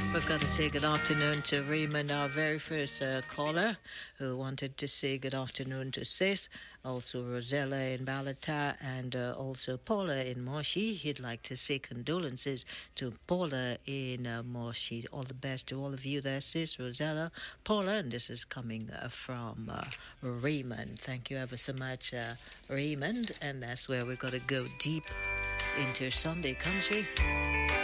We've got to say good afternoon to Raymond, our very first caller, who wanted to say good afternoon to Sis, also Rosella in Balata, and also Paula in Moshi. He'd like to say condolences to Paula in Moshi. All the best to all of you there, Sis, Rosella, Paula, and this is coming from Raymond. Thank you ever so much, Raymond, and that's where we're going to go deep into Sunday country.